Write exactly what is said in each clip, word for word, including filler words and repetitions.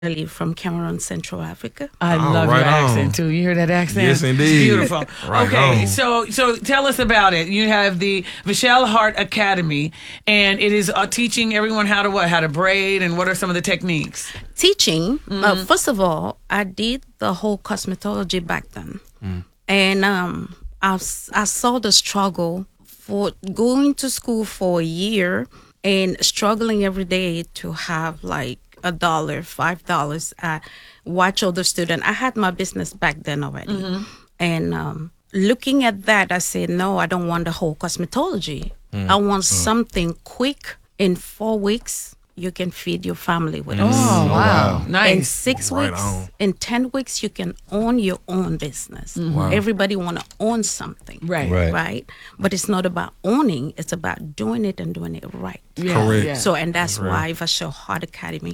originally from Cameroon, Central Africa. I Oh, love right your accent on. too. You hear that accent? Yes, indeed. It's beautiful. Right okay, on. so so tell us about it. You have the Vachelle Hart Academy, and it is uh, teaching everyone how to what, how to braid, and what are some of the techniques? Teaching, uh, first of all, I did the whole cosmetology back then. And um, I, s- I saw the struggle for going to school for a year and struggling every day to have like a dollar, five dollars. I watch other students. I had my business back then already. And um, looking at that, I said, no, I don't want the whole cosmetology. I want something quick. In four weeks, you can feed your family with it. Oh, wow. In Nice. six Right weeks, on. in ten weeks, you can own your own business. Everybody want to own something, Right. Right. right? But it's not about owning; it's about doing it and doing it right. Yeah, Correct. yeah. So, and that's why Vachelle Hart Academy,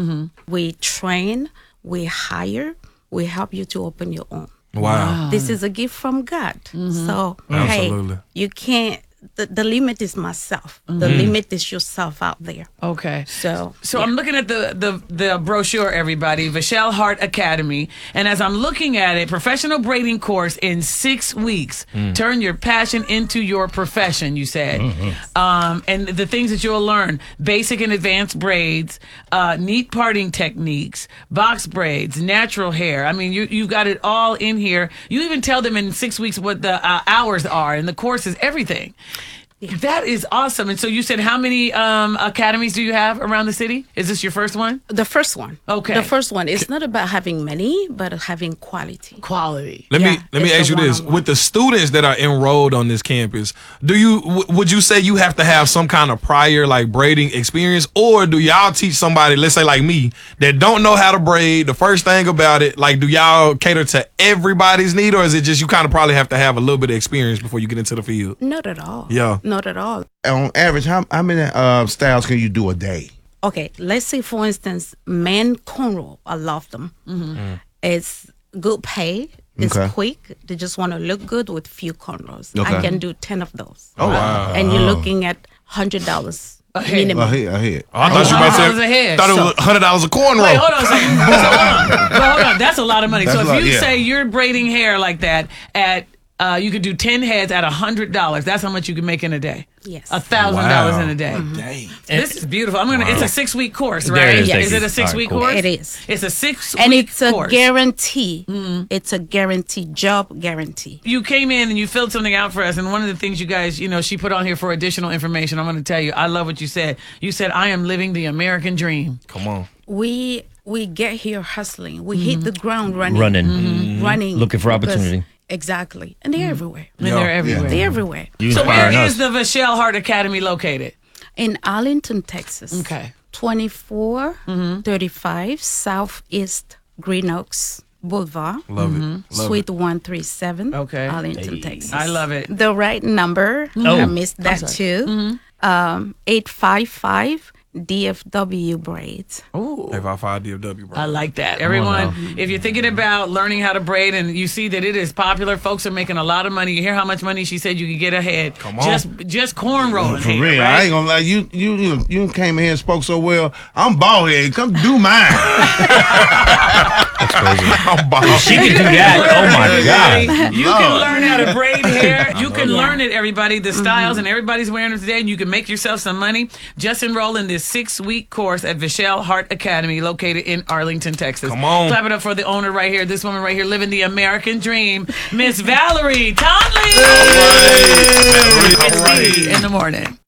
we train, we hire, we help you to open your own. Wow. This is a gift from God. So, Absolutely. hey, you can't. The, the limit is myself. The limit is yourself out there. Okay. So, So yeah. I'm looking at the, the the brochure, everybody, Vachelle Hart Academy, and as I'm looking at it, professional braiding course in six weeks. Turn your passion into your profession. You said, um, and the things that you'll learn: basic and advanced braids, uh, neat parting techniques, box braids, natural hair. I mean, you you've got it all in here. You even tell them in six weeks what the uh, hours are, and the courses, everything. That is awesome. And so you said, how many um, academies do you have around the city? Is this your first one? The first one. Okay. The first one. It's not about having many, but having quality. Quality. Let Yeah, me let me it's ask the you this: one-on-one. with the students that are enrolled on this campus, do you w- would you say you have to have some kind of prior like braiding experience, or do y'all teach somebody, let's say like me, that don't know how to braid? The first thing about it, like, do y'all cater to everybody's need, or is it just you kind of probably have to have a little bit of experience before you get into the field? Not at all. Yeah. Not at all. On average, how how many uh, styles can you do a day? Okay, let's say for instance, men cornrow. I love them. Mm. It's good pay. It's Okay. quick. They just want to look good with few cornrows. Okay. I can do ten of those. Oh wow! And you're looking at hundred dollars head. minimum. I hear, I hear. Oh, I thought you Wow. about to Dollars a head. say, thought it was hundred dollars a cornrow. Wait, hold on a second. So, hold on. But hold on. That's a lot of money. That's so a if lot, you yeah. say you're braiding hair like that at, uh, you could do ten heads at one hundred dollars. That's how much you can make in a day. Yes. A thousand dollars Wow. in a day. Dang. This is beautiful. I'm gonna. It's a six week course, There right? it is, thank Is you. it a six week All right, course? cool. It is. It's a six And week it's a course. guarantee. Mm-hmm. It's a guarantee, job guarantee. You came in and you filled something out for us, and one of the things you guys, you know, she put on here for additional information. I'm going to tell you, I love what you said. You said, "I am living the American dream." Come on. We we get here hustling. We hit the ground running. Running. Mhm. Running. Looking for because- opportunity. Exactly. And they're everywhere. And Yeah. they're everywhere. They're everywhere. You So inspiring where us. is the Vachelle Hart Academy located? In Arlington, Texas. Okay. twenty-four thirty-five Southeast Green Oaks Boulevard. Love it. Love Suite one three seven. Okay. Arlington, Texas. I love it. The right number. Oh. I missed that too. Um, eight five five D F W braids. Ooh. it. F I five D F W, bro. I like that. Everyone, if you're thinking about learning how to braid and you see that it is popular, folks are making a lot of money. You hear how much money she said you could get ahead. Come on. Just just cornrowing For hair, real, right? I ain't gonna lie. You you you you came in here and spoke so well. I'm bald head. Come do mine. I'm bald. She can do that. Oh my Everybody, god. You can Lord. learn how to braid hair. You can learn it, everybody, the styles, and everybody's wearing them today, and you can make yourself some money. Just enroll in this six-week course at Vachelle Hart Academy, located in Arlington, Texas. Come on. Clap it up for the owner right here, this woman right here, living the American dream, Miss Valerie Conley. Hey. It's All right. me in the morning.